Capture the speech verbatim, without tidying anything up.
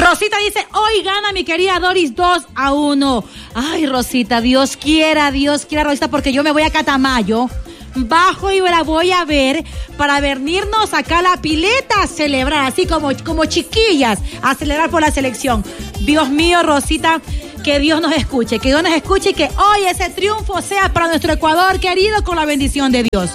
Rosita dice, hoy gana mi querida Doris dos a uno. Ay, Rosita, Dios quiera, Dios quiera, Rosita, porque yo me voy a Catamayo. Bajo y la voy a ver para venirnos acá a la pileta a celebrar, así como, como chiquillas, a celebrar por la selección. Dios mío, Rosita, que Dios nos escuche, que Dios nos escuche y que hoy ese triunfo sea para nuestro Ecuador querido con la bendición de Dios.